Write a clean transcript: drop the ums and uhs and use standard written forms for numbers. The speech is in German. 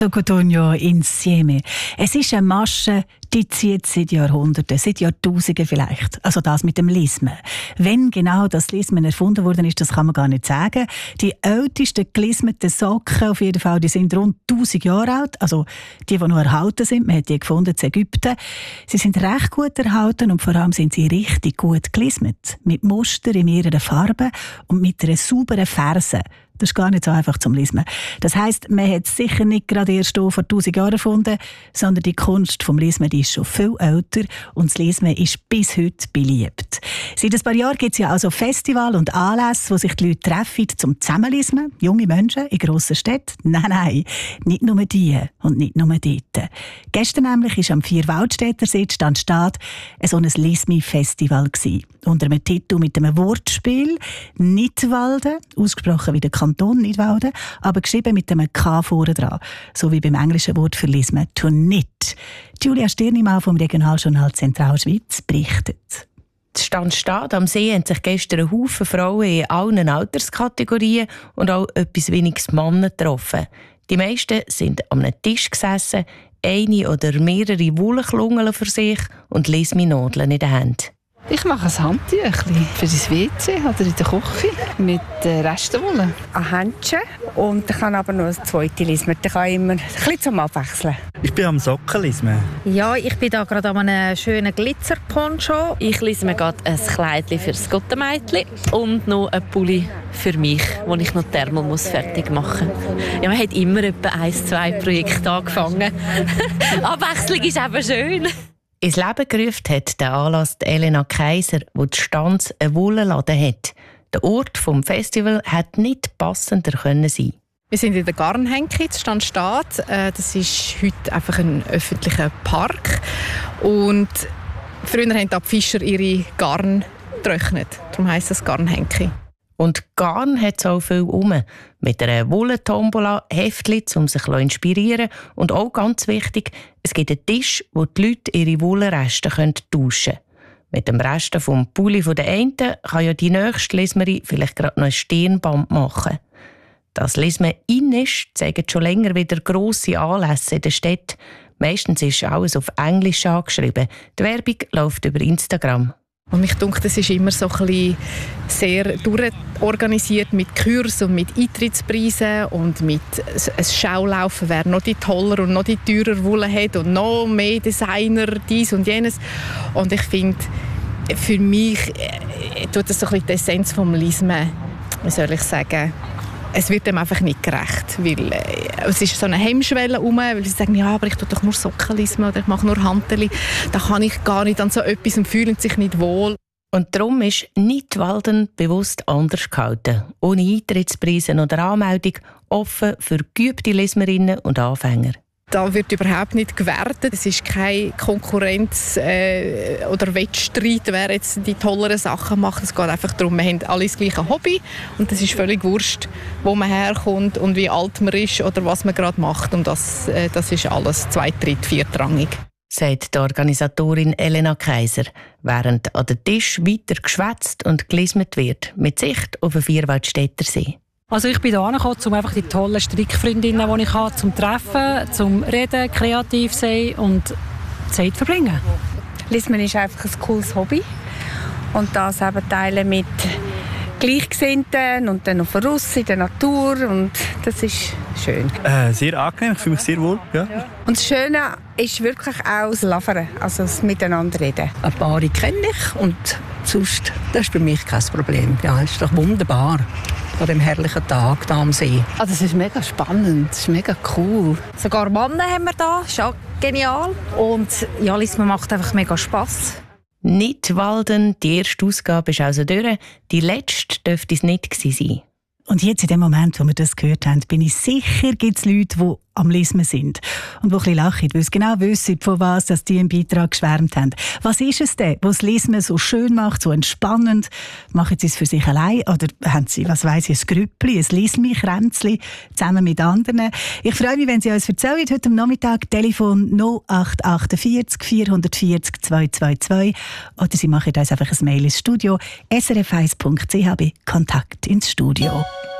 Cotugno insieme. Es ist eine Masche, die zieht seit Jahrhunderten, seit Jahrtausenden vielleicht. Also das mit dem Lismen. Wenn genau das Lismen erfunden worden ist, das kann man gar nicht sagen. Die ältesten gelismeten Socken, auf jeden Fall, die sind rund 1000 Jahre alt. Also die noch erhalten sind. Man hat die gefunden in Ägypten. Sie sind recht gut erhalten und vor allem sind sie richtig gut gelismet. Mit Muster in mehreren Farben und mit einer sauberen Ferse. Das ist gar nicht so einfach zum Lismen. Das heisst, man hat es sicher nicht gerade erst vor 1000 Jahren erfunden, sondern die Kunst vom Lismen die ist schon viel älter und das Lismen ist bis heute beliebt. Seit ein paar Jahren gibt es ja also Festivals und Anlässe, wo sich die Leute treffen zum Zusammenlismen. Junge Menschen in grossen Städten. Nein, nicht nur die und nicht nur dort. Gestern nämlich war am Vierwaldstätter See Stadt so ein Lismi-Festival unter einem Titel mit einem Wortspiel «Nidwalden», ausgesprochen wie der Kanton Nidwalden, aber geschrieben mit einem K vorne dran, so wie beim englischen Wort für Lismen «to knit». Julia Stirnimann vom Regionaljournal Zentralschweiz berichtet. Stadt am See haben sich gestern ein Haufen Frauen in allen Alterskategorien und auch etwas weniges Männer getroffen. Die meisten sind an einem Tisch gesessen, eine oder mehrere Wollklungeln für sich und Lismi-Nadeln in der Hand. Ich mache ein Handtüchchen für das WC oder in der Küche mit Restenwolle. Ein Händchen und ich kann aber noch ein zweites lismen. Ich kann immer ein bisschen zum Abwechseln. Ich bin am Sockenlismen. Ja, ich bin da gerade an einem schönen Glitzerponcho. Ich lisme gerade ein Kleidchen für das Gottemädchen und noch ein Pulli für mich, wo ich noch Thermal fertig machen muss. Ja, man hat immer etwa 1-2 Projekte angefangen. Abwechslung ist eben schön. Ins Leben gerufen hat der Anlass Elena Kaiser, wo die Stanz einen Wollenladen hat. Der Ort des Festivals hätte nicht passender können sein. Wir sind in der Garnhenke, das Stand steht. Das ist heute einfach ein öffentlicher Park. Und früher haben die Fischer ihre Garn getrocknet. Darum heisst das Garnhenke. Und Garn hat es auch viel rum. Mit einer Wollentombola, Heftchen, um sich zu inspirieren. Und auch ganz wichtig, es gibt einen Tisch, wo die Leute ihre Wollenreste tauschen können. Mit dem Rest vom Pulli der einen kann ja die nächste Lismerin vielleicht gerade noch ein Stirnband machen. Das Lismen in ist, zeigen schon länger wieder grosse Anlässe in der Stadt. Meistens ist alles auf Englisch angeschrieben. Die Werbung läuft über Instagram. Und mich denkt, das ist immer so ein bisschen sehr durchorganisiert mit Kursen und mit Eintrittspreisen und mit ein Schaulaufen, wer noch die toller und noch die teurer Wolle hat und noch mehr Designer, dies und jenes. Und ich finde, für mich tut das so ein bisschen die Essenz vom Lismen, wie soll ich sagen, es wird dem einfach nicht gerecht, weil es ist so eine Hemmschwelle herum, weil sie sagen, ja, aber ich tue doch nur Socken lismen oder ich mache nur Handeli. Da kann ich gar nicht an so etwas und fühlen sich nicht wohl. Und darum ist Nidwalden bewusst anders gehalten. Ohne Eintrittspreise oder Anmeldung, offen für geübte Lismerinnen und Anfänger. Da wird überhaupt nicht gewertet. Es ist keine Konkurrenz oder Wettstreit, wer jetzt die tolleren Sachen macht. Es geht einfach darum, wir haben alle das gleiche Hobby und es ist völlig wurscht, wo man herkommt und wie alt man ist oder was man gerade macht. Und das ist alles zweit-, viertrangig. Sagt die Organisatorin Elena Kaiser, während an den Tisch weiter geschwätzt und gelismet wird, mit Sicht auf den Vierwaldstätter See. Also ich bin hier angekommen, um einfach die tollen Strickfreundinnen, die ich habe, zum Treffen, zum Reden, kreativ sein und Zeit verbringen. Lismen ist einfach ein cooles Hobby und das eben teilen mit Gleichgesinnten und dann noch raus in der Natur und das ist schön. Sehr angenehm, ich fühle mich sehr wohl. Ja. Und das Schöne ist wirklich auch das Lavern, also das Miteinanderreden. Ein paar kenne ich und sonst, das ist für mich kein Problem. Ja, es ist doch wunderbar. An dem herrlichen Tag hier am See. Also es ist mega spannend, es ist mega cool. Sogar Männer haben wir da, ist auch genial. Und ja, Lismen macht einfach mega Spass. Nidwalden, die erste Ausgabe ist also durch. Die letzte dürfte es nicht gewesen sein. Und jetzt in dem Moment, wo wir das gehört haben, bin ich sicher, gibt es Leute, die am Lismen sind und die ein bisschen lachen, weil sie genau wissen, von was dass die im Beitrag geschwärmt haben. Was ist es denn, was das Lismen so schön macht, so entspannend? Machen sie es für sich allein oder haben sie, was weiss ich, ein Grüppli, ein Lismi-Kränzli zusammen mit anderen? Ich freue mich, wenn Sie uns erzählen, heute am Nachmittag, Telefon 0848 440 222 oder Sie machen uns einfach ein Mail ins Studio srf1.ch bei Kontakt ins Studio.